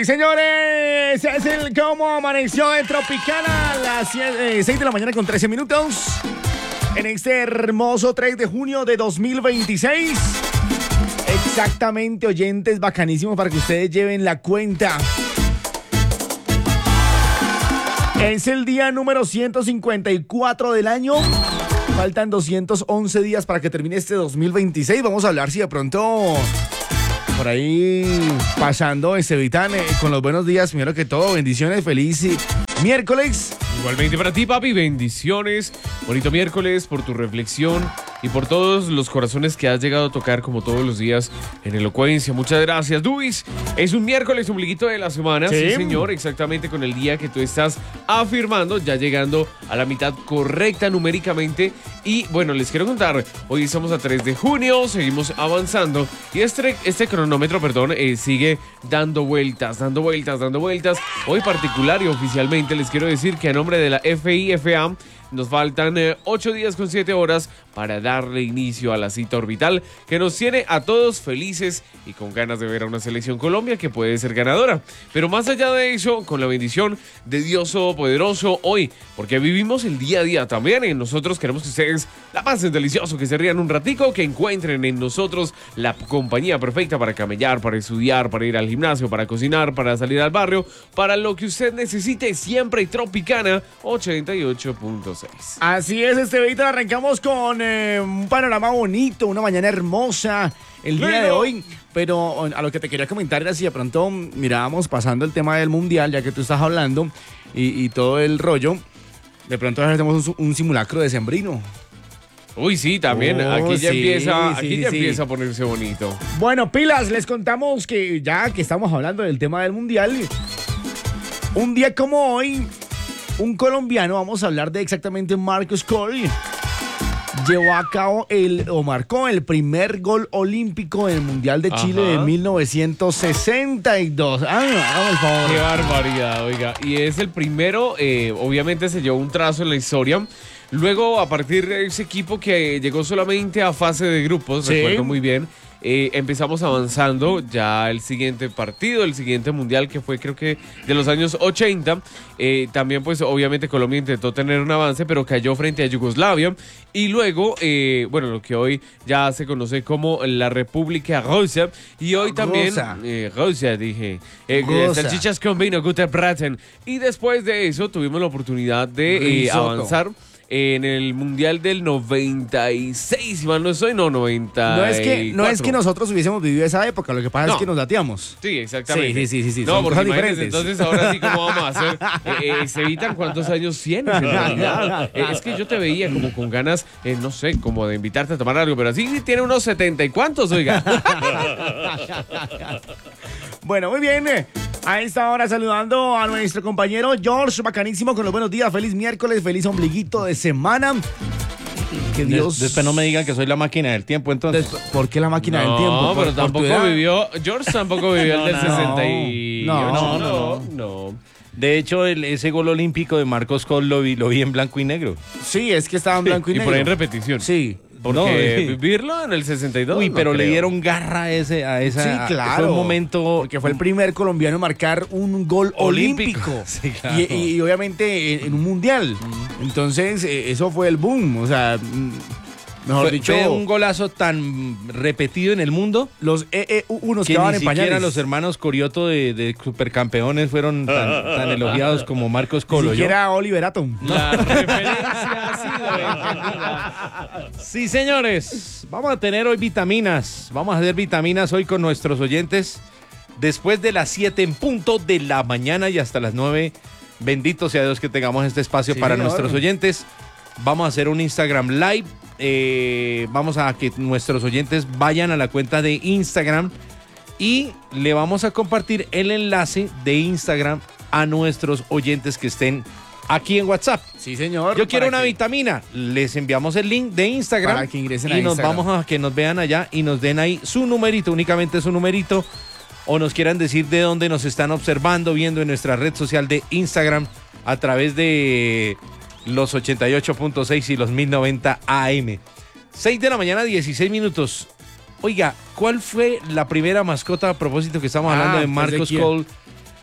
señores, es el Cómo Amaneció en Tropicana a las 6 de la mañana con 13 minutos. En este hermoso 3 de junio de 2026. Exactamente, oyentes, bacanísimos para que ustedes lleven la cuenta. Es el día número 154 del año. Faltan 211 días para que termine este 2026. Vamos a hablar si de pronto por ahí pasando Estevitan con los buenos días. Primero que todo, bendiciones, feliz miércoles. Igualmente para ti, papi, bendiciones. Bonito miércoles por tu reflexión y por todos los corazones que has llegado a tocar como todos los días en Elocuencia. Muchas gracias, Duis. Es un miércoles, ombliguito de la semana. Sí, señor, exactamente con el día que tú estás afirmando, ya llegando a la mitad correcta numéricamente. Y bueno, les quiero contar, hoy estamos a 3 de junio, seguimos avanzando y este cronómetro, sigue dando vueltas. Hoy particular y oficialmente les quiero decir que a nombre de la FIFA nos faltan 8 días con 7 horas para darle inicio a la cita orbital que nos tiene a todos felices y con ganas de ver a una selección Colombia que puede ser ganadora. Pero más allá de eso, con la bendición de Dios Todopoderoso hoy, porque vivimos el día a día también y nosotros queremos que ustedes la pasen delicioso, que se rían un ratico, que encuentren en nosotros la compañía perfecta para camellar, para estudiar, para ir al gimnasio, para cocinar, para salir al barrio, para lo que usted necesite, siempre Tropicana 88.6. Así es, Estevita, arrancamos con un panorama bonito, una mañana hermosa el día de hoy, pero a lo que te quería comentar era si de pronto mirábamos pasando el tema del mundial, ya que tú estás hablando y todo el rollo, de pronto hacemos un simulacro decembrino. Uy, sí, también, aquí ya empieza a ponerse bonito. Bueno, pilas, les contamos que ya que estamos hablando del tema del mundial, un día como hoy, un colombiano, vamos a hablar de exactamente Marcos Cole, llevó a cabo marcó el primer gol olímpico en el Mundial de Chile de 1962. Hágame el favor. Qué barbaridad, oiga. Y es el primero, obviamente se llevó un trazo en la historia. Luego, a partir de ese equipo que llegó solamente a fase de grupos, recuerdo muy bien, empezamos avanzando ya el siguiente partido, el siguiente mundial que fue creo que de los años 80. También pues obviamente Colombia intentó tener un avance pero cayó frente a Yugoslavia y luego, lo que hoy ya se conoce como la República Rusa y hoy también, Rusia dije, salchichas con vino, gute braten. Y después de eso tuvimos la oportunidad de avanzar en el Mundial del 96, si mal no estoy, 90. No es que nosotros hubiésemos vivido esa época, lo que pasa es que nos dateamos. Sí, exactamente. Sí. No, porque diferentes. Entonces ahora sí, ¿cómo vamos a hacer? ¿Se evitan cuántos años tienes en realidad? Es que yo te veía como con ganas, no sé, como de invitarte a tomar algo, pero así tiene unos 70 y cuántos, oiga. Bueno, muy bien. A esta hora saludando a nuestro compañero George, bacanísimo, con los buenos días. Feliz miércoles, feliz ombliguito de semana. Que Dios... Después no me digan que soy la máquina del tiempo, entonces. ¿Por qué la máquina del tiempo? No, pero tampoco vivió... George tampoco vivió el del 68. No. De hecho, ese gol olímpico de Marcos Cole lo vi en blanco y negro. Sí, es que estaba en blanco y negro. Y por ahí en repetición. Sí. Porque vivirlo en el 62. Uy, pero le dieron garra a esa. Sí, claro. Fue un momento. Porque fue el primer colombiano en marcar un gol olímpico. Sí, claro. Y obviamente en un mundial. Entonces, eso fue el boom. O sea, mejor dicho. Fue un golazo tan repetido en el mundo. Los unos que ni siquiera los hermanos Corioto de supercampeones fueron tan elogiados como Marcos Cole. Ni siquiera Oliver Atom. La referencia ha sido entendida. Sí, señores, vamos a tener hoy vitaminas. Vamos a hacer vitaminas hoy con nuestros oyentes. Después de las 7 en punto de la mañana y hasta las 9. Bendito sea Dios que tengamos este espacio para nuestros oyentes. Vamos a hacer un Instagram Live. Vamos a que nuestros oyentes vayan a la cuenta de Instagram y le vamos a compartir el enlace de Instagram a nuestros oyentes que estén aquí en WhatsApp. Sí, señor. Yo quiero una vitamina. Les enviamos el link de Instagram para que ingresen a y nos Instagram. vamos a que nos vean allá y nos den ahí su numerito, únicamente su numerito, o nos quieran decir de dónde nos están observando, viendo en nuestra red social de Instagram a través de los 88.6 y los 1090 AM. 6 de la mañana, 16 minutos. Oiga, ¿cuál fue la primera mascota a propósito que estamos hablando de Marcos Cole?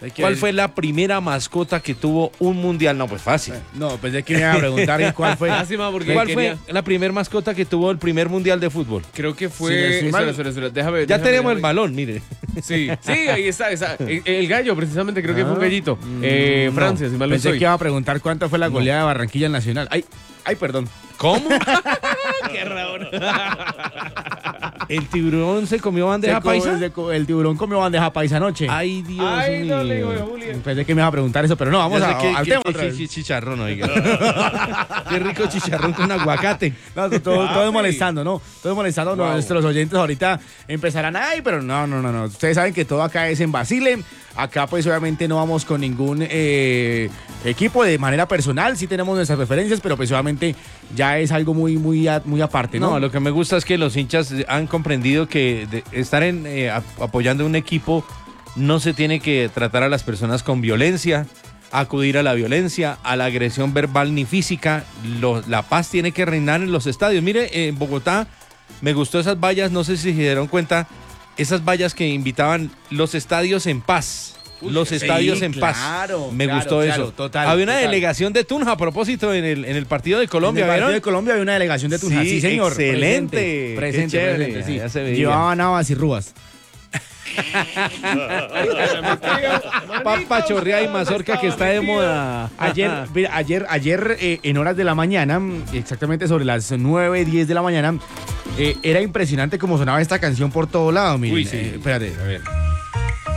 ¿Cuál fue la primera mascota que tuvo un mundial? No, pues fácil. No, pensé que me iba a preguntar cuál fue. Lástima porque ¿Cuál quería- fue la primera mascota que tuvo el primer mundial de fútbol? Creo que Sí, fue... estoy mal. Espera, déjame... Ya tenemos el déjame- balón, mire. Sí, ahí está. El gallo, precisamente, creo que fue un gallito. Francia, si mal no Pensé estoy. que iba a preguntar cuánto fue la goleada de Barranquilla en Nacional. Ay, perdón. ¿Cómo? El tiburón se comió bandeja paisa. El tiburón comió bandeja paisa anoche. Ay, Dios Ay, no le mío. digo, Julián. Pensé que me iba a preguntar eso, pero no, vamos Ya sé al tema otra vez. qué chicharrón, oiga. Qué rico chicharrón con aguacate. No, todo Papi. es molestando, ¿no? Todo es molestando. Wow. Nuestros oyentes ahorita empezarán, ay, pero no. Ustedes saben que todo acá es en Basile. Acá pues obviamente no vamos con ningún equipo de manera personal. Sí tenemos nuestras referencias, pero pues obviamente ya es algo muy aparte, ¿no? No, lo que me gusta es que los hinchas han comprendido que estar apoyando un equipo no se tiene que tratar a las personas con violencia, acudir a la violencia, a la agresión verbal ni física. La paz tiene que reinar en los estadios. Mire, en Bogotá me gustó esas vallas, no sé si se dieron cuenta, esas vallas que invitaban los estadios en paz. Los sí, estadios en paz. claro, Me claro, gustó claro, eso. total, Había una total. delegación de Tunja a propósito en el partido de Colombia, en el partido ¿vieron? de Colombia había una delegación de Tunja. Sí, Sí, señor. excelente. Presente, Qué chévere, presente, sí. ya se veía. Llevaban habas y rúas. Papa chorrea y mazorca que está de moda. Ayer en horas de la mañana, exactamente sobre las 9:10 de la mañana, era impresionante cómo sonaba esta canción por todo lado. Miren, Uy, sí. espérate, a ver.